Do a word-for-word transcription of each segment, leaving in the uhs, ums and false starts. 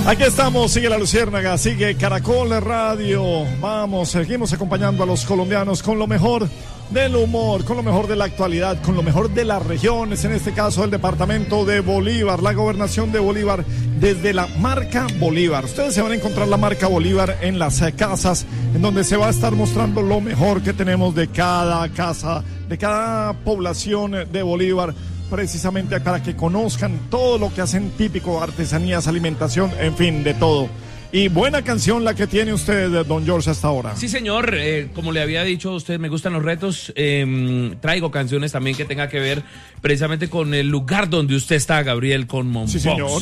Aquí estamos, sigue La Luciérnaga, sigue Caracol Radio. Vamos, seguimos acompañando a los colombianos con lo mejor del humor, con lo mejor de la actualidad, con lo mejor de las regiones, en este caso el departamento de Bolívar, la gobernación de Bolívar, desde la marca Bolívar. Ustedes se van a encontrar la marca Bolívar en las casas, en donde se va a estar mostrando lo mejor que tenemos de cada casa, de cada población de Bolívar, precisamente para que conozcan todo lo que hacen típico, artesanías, alimentación, en fin, de todo. Y buena canción la que tiene usted, don George, hasta ahora. Sí, señor, eh, como le había dicho a usted, me gustan los retos, eh, traigo canciones también que tenga que ver precisamente con el lugar donde usted está, Gabriel, con Mompox. Sí, señor.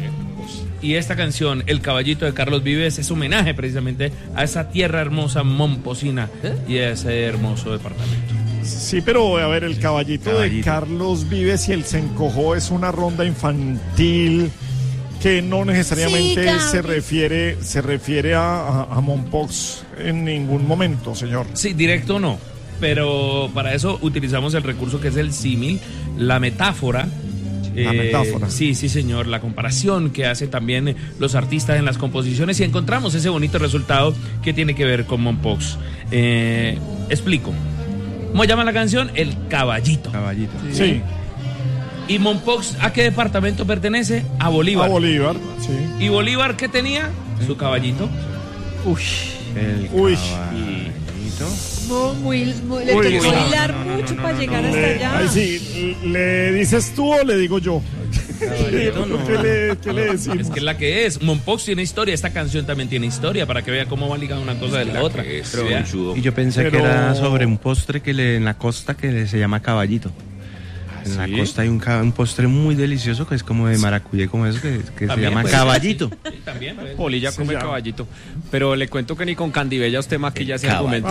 Y esta canción, El Caballito de Carlos Vives, es homenaje precisamente a esa tierra hermosa momposina y a ese hermoso departamento. Sí, pero a ver, el caballito, caballito de Carlos Vives y el Se Encojó es una ronda infantil que no necesariamente sí, se refiere se refiere a, a, a Mompox en ningún momento, señor. Sí, directo no, pero para eso utilizamos el recurso que es el símil, la metáfora. La eh, metáfora. Sí, sí, señor, la comparación que hacen también los artistas en las composiciones y encontramos ese bonito resultado que tiene que ver con Mompox. Eh, explico. ¿Cómo llama la canción? El Caballito. Caballito. Sí. sí. ¿Y Mompox a qué departamento pertenece? A Bolívar. A Bolívar, sí. ¿Y Bolívar qué tenía? Su caballito. Uy. El Uy. caballito. No, muy, muy, le Uy, tocó no, hilar no, no, mucho no, para no, llegar no, hasta Le, allá. ay, sí, ¿le dices tú o le digo yo? Caballito, no. ¿Qué le, qué le decimos? Es que es la que es. Mompox tiene historia, esta canción también tiene historia, para que vea cómo va ligada una cosa de la, la otra. Es, Pero, vea. y yo pensé Pero... que era sobre un postre que le, en la costa que le, se llama caballito. En ¿sí? la costa hay un, un postre muy delicioso que es como de maracuyá, como eso, que, que se llama pues, caballito. Sí, sí, también, pues. Polilla come llama. caballito. Pero le cuento que ni con Candibella usted maquilla ese Caballo. argumento.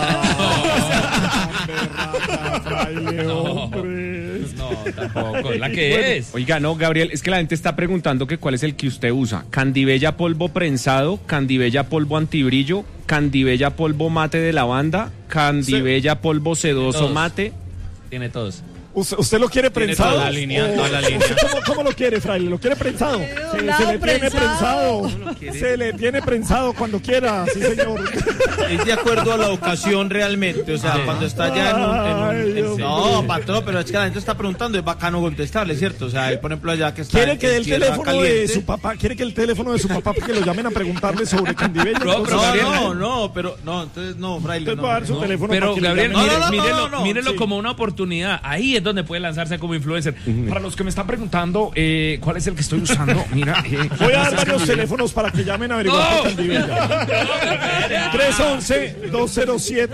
Ah, berraca, fraile, hombre. No, tampoco, es la que es. Oiga, no, Gabriel, es que la gente está preguntando que cuál es el que usted usa. Candibella polvo prensado, Candibella polvo antibrillo, Candibella polvo mate de lavanda, Candibella sí. polvo sedoso Todos. mate. Tiene todos. ¿Usted, ¿Usted lo quiere Tiene prensado? toda la línea, ¿O, toda la línea. ¿cómo, ¿Cómo lo quiere, fraile? ¿Lo quiere prensado? Se, Doblado, se le tiene prensado. prensado. Se le tiene prensado cuando quiera, sí, señor. Es de acuerdo a la ocasión realmente, o sea, Sí. cuando está ya en un... en un- Ay, en- Dios no, mío. patrón, pero es que la gente está preguntando, es bacano contestarle, ¿cierto? O sea, él, por ejemplo, allá que está... ¿Quiere en- que dé en el tierra teléfono de caliente. su papá? ¿Quiere que el teléfono de su papá que lo llamen a preguntarle sobre Candibella? No, pero No, Gabriel, no, no, pero... No, entonces, no, fraile, Usted no. va a dar su no. teléfono Pero para que le Gabriel, llamen. mire, No, no, no, mírelo, no, no, mírelo sí. como una oportunidad. Ahí es donde puede lanzarse como influencer. Para los que me están preguntando eh, cuál es el que estoy usando, mira. Eh, Voy a dar varios teléfonos para que llamen a averiguar No. por Candibella. tres once, dos cero siete.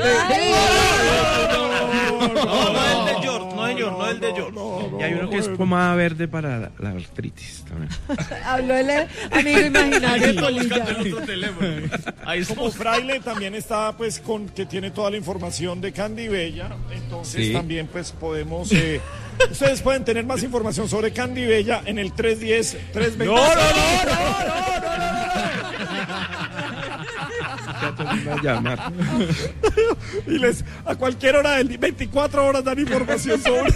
No, no el de George, no el de George, no el de George. Y hay uno que es pomada verde para la, la artritis también. Habló el amigo imaginario de Polilla. Ahí como fraile también está pues con que tiene toda la información de Candibella, entonces Sí. también pues podemos eh, ustedes pueden tener más información sobre Candibella en el tres diez, tres veinte. No, no, no, Va a llamar. Y les a cualquier hora del día, veinticuatro horas dan información sobre.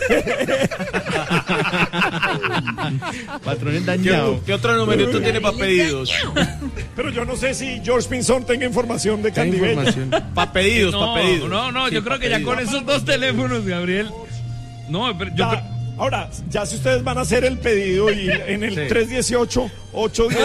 Patrón ¿Qué, ¿Qué otro numerito tiene para pedidos? Pero yo no sé si George Pinzón tenga información de ¿Qué Candibella. información? Para pedidos, no, para pedidos. no, no, Sí, yo creo pa' que ya pedidos. con esos dos teléfonos, Gabriel. No, pero yo Ya, creo... ahora, ya si ustedes van a hacer el pedido y en el Sí. tres dieciocho, ocho diez.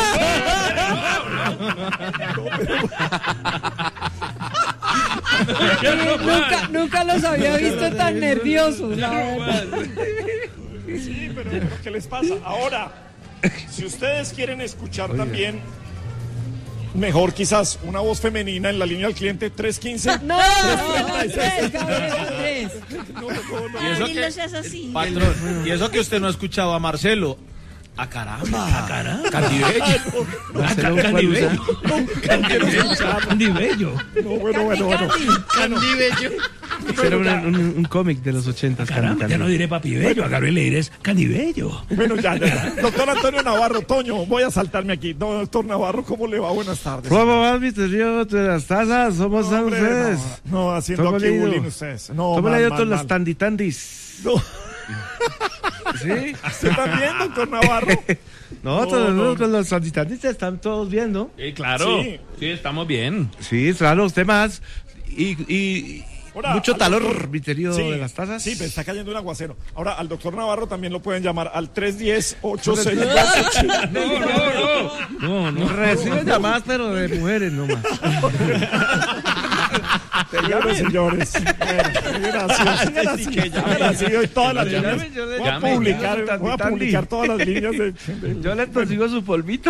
nunca, nunca los había visto tan nerviosos, la verdad. Sí, pero, pero ¿qué les pasa? Ahora, si ustedes quieren escuchar también, mejor quizás una voz femenina en la línea al cliente tres quince. No, no, Andrés, Gabriel, Andrés. No, no, no. Y eso Ay, que- no seas así. Patrón, y eso que usted no ha escuchado a Marcelo. ¡A caramba! ¡A caramba! Candibella. Marcelo, ¿cuál usa? Candibello. No, bueno, bueno, bueno. Candibello. Era un, un, un cómic de los ochentas. Caramba, ya no diré papi bello, a Gabriel le diré Candibello. Bueno, ya, ya, ya. Doctor Antonio Navarro, Toño, voy a saltarme aquí. No, doctor Navarro, ¿cómo le va? Buenas tardes. ¿Cómo va, mister Río? De las tazas, ¿cómo están Hombre, ustedes? No, no, haciendo ¿Cómo aquí le ha ido? bullying ustedes. No, ¿Cómo le mal, ha ido mal, todos mal. los tanditandis? No. ¿Sí? ¿Usted también, doctor Navarro? No, todos los, los solicitantes están todos viendo. Sí, claro. Sí. Sí. estamos bien. Sí, claro, usted más. Y, y Ahora, mucho al talor, doctor- misterio sí, de las tazas. Sí, pero está cayendo un aguacero. Ahora, al doctor Navarro también lo pueden llamar al tres uno cero, ocho seis cuatro. No, no, no. No, no. Recibe llamadas, pero de mujeres nomás. Bueno, señores. Bueno, gracias. Sigan así, sigan así hoy todas las Llame, llamadas. yo le- Voy a llame. publicar, Tandi, voy a tandi. publicar todas las líneas de... de- Yo le consigo su polvito.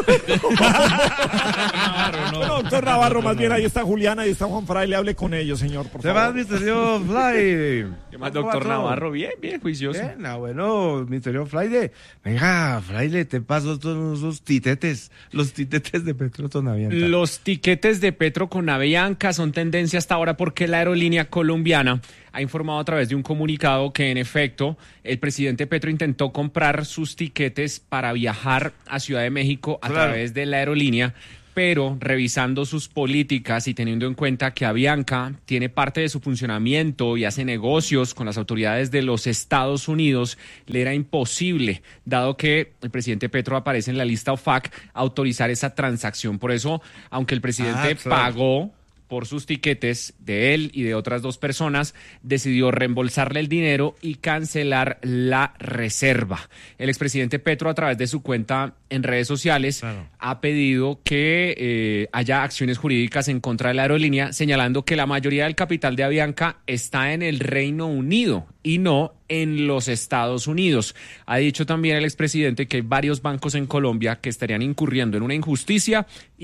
Bueno, doctor Navarro, más bien ahí está Juliana, ahí está Juan Fraile, hable con ellos, señor, por ¿Qué más, favor. misterio Fly? ¿Qué más, ¿Cómo va doctor todo? Navarro? Bien, bien, juicioso. Bien, ah, bueno, misterio Fraile. Venga, Fraile, te paso todos esos titetes. Los titetes de Petro Tonavienta. Los tiquetes de Petro con Avianca son tendencia hasta ahora porque la aerolínea colombiana ha informado a través de un comunicado que, en efecto, el presidente Petro intentó comprar sus tiquetes para viajar a Ciudad de México a Claro. través de la aerolínea, pero revisando sus políticas y teniendo en cuenta que Avianca tiene parte de su funcionamiento y hace negocios con las autoridades de los Estados Unidos, le era imposible, dado que el presidente Petro aparece en la lista O F A C, autorizar esa transacción. Por eso, aunque el presidente Ah, claro. pagó por sus tiquetes de él y de otras dos personas, decidió reembolsarle el dinero y cancelar la reserva. El expresidente Petro, a través de su cuenta en redes sociales, Claro. ha pedido que eh, haya acciones jurídicas en contra de la aerolínea, señalando que la mayoría del capital de Avianca está en el Reino Unido y no en los Estados Unidos. Ha dicho también el expresidente que hay varios bancos en Colombia que estarían incurriendo en una injusticia y